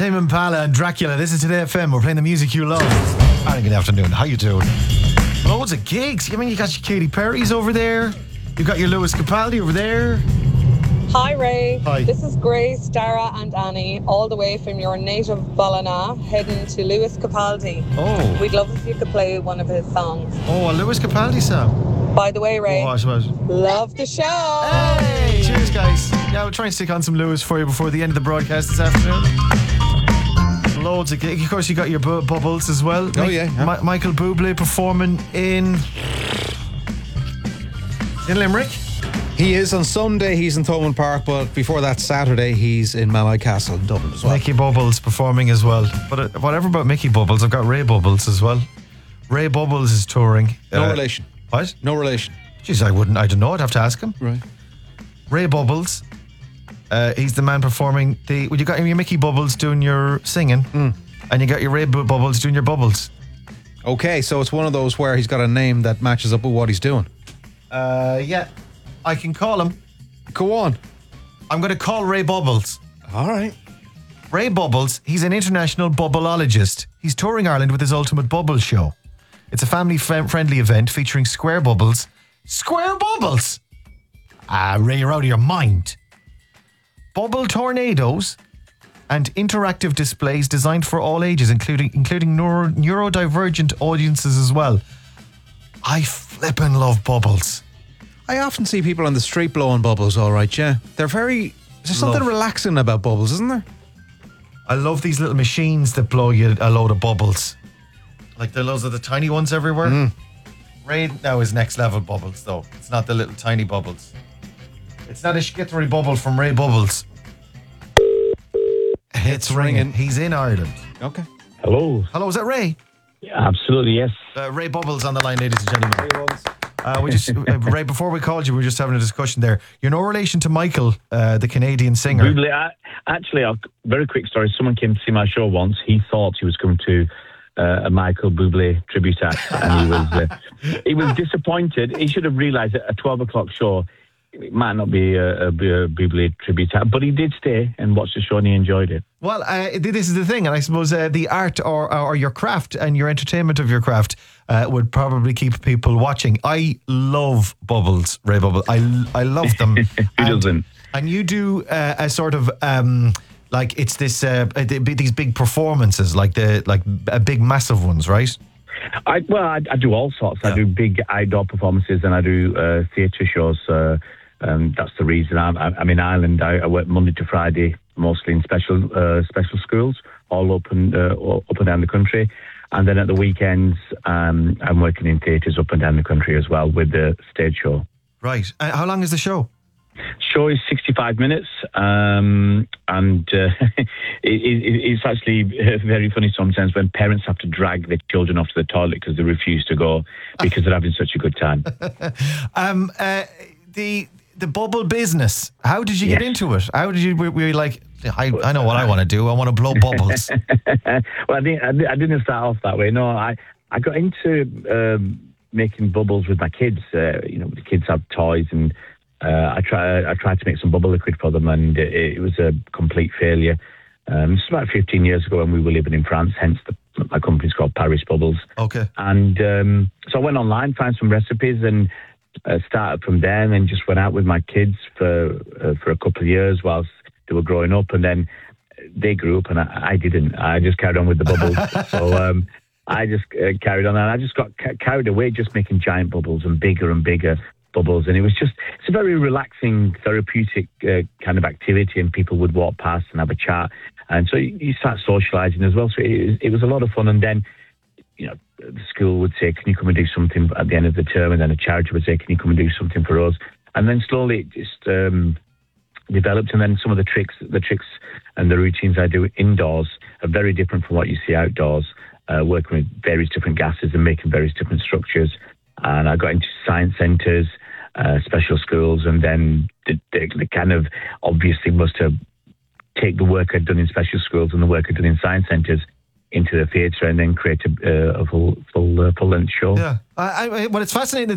Tame Impala and Dracula. This is Today FM. We're playing the music you love. Good afternoon. How you doing? Loads of gigs. I mean, you got your Katy Perry's over there. You've got your Lewis Capaldi over there. Hi, Ray. Hi. This is Grace, Dara and Annie, all the way from your native Ballina, heading to Lewis Capaldi. Oh. We'd love if you could play one of his songs. Oh, a Lewis Capaldi song. By the way, Ray, What? love the show. Hey! Cheers, guys. Yeah, we'll try and stick on some Lewis for you before the end of the broadcast this afternoon. Loads of gigs. Of course, you got your Bubbles as well. Oh, yeah. Michael Bublé performing in Limerick. He is on Sunday, he's in Thomond Park, but before that Saturday, he's in Malloy Castle in Dublin as well. Mickey Bubbles performing as well. But whatever about Mickey Bubbles, I've got Ray Bubbles as well. Ray Bubbles is touring. No relation. What? No relation. Jeez, I don't know. I'd have to ask him. Right. Ray Bubbles. He's the man performing you got your Mickey Bubbles doing your singing, and you got your Ray Bubbles doing your bubbles. Okay, so it's one of those where he's got a name that matches up with what he's doing. Yeah. I can call him. Go on. I'm going to call Ray Bubbles. All right. Ray Bubbles, he's an international bubbleologist. He's touring Ireland with his Ultimate Bubble Show. It's a family-friendly event featuring square bubbles. Square bubbles? Ray, you're out of your mind. Bubble tornadoes and interactive displays designed for all ages, including neurodivergent audiences as well. I flippin' love bubbles. I often see people on the street blowing bubbles, all right, yeah. There's something relaxing about bubbles, isn't there? I love these little machines that blow you a load of bubbles. Like the loads of the tiny ones everywhere. Ray now is next level bubbles, though. It's not the little tiny bubbles. It's not a skittery bubble from Ray Bubbles. It's ringing. He's in Ireland. Okay. Hello. Hello, is that Ray? Yeah, absolutely, yes. Ray Bubbles on the line, ladies and gentlemen. Ray, before we called you, we were just having a discussion there. You're no relation to Michael, the Canadian singer. Bublé, actually, a very quick story. Someone came to see my show once. He thought he was coming to a Michael Bublé tribute act, and he was disappointed. He should have realised that a 12 o'clock show, it might not be a Bublé tribute act, but he did stay and watch the show and he enjoyed it. Well, this is the thing, and I suppose the art or your craft and your entertainment of your craft would probably keep people watching. I love Bubbles, Ray Bubbles. I love them. Who doesn't? And you do a sort of like it's this these big performances, like big massive ones, right? I do all sorts. Yeah. I do big outdoor performances and I do theatre shows. That's the reason I'm in Ireland. I work Monday to Friday, mostly in special schools, all up and down the country. And then at the weekends, I'm working in theatres up and down the country as well with the stage show. Right. How long is the show? Show is 65 minutes, and it's actually very funny sometimes when parents have to drag their children off to the toilet because they refuse to go because they're having such a good time. The bubble business. How did you get into it? How did you? Were you like, I know what I want to do. I want to blow bubbles. Well, I didn't start off that way. No, I got into making bubbles with my kids. The kids have toys and. I tried to make some bubble liquid for them, and it was a complete failure. It's about 15 years ago when we were living in France, hence my company's called Paris Bubbles. Okay. And so I went online, found some recipes, and started from there, and then just went out with my kids for a couple of years whilst they were growing up, and then they grew up, and I didn't. I just carried on with the bubbles. So I just carried on, and I just got carried away just making giant bubbles and bigger bubbles, and it's a very relaxing, therapeutic kind of activity, and people would walk past and have a chat, and so you start socialising as well. So it was a lot of fun, and then the school would say, "Can you come and do something at the end of the term?" And then a charity would say, "Can you come and do something for us?" And then slowly it just developed, and then some of the tricks and the routines I do indoors are very different from what you see outdoors. Working with various different gases and making various different structures, and I got into science centres. Special schools, and then they kind of obviously must have take the work I'd done in special schools and the work I'd done in science centres into the theatre and then create a full-length show. Yeah. Well, it's fascinating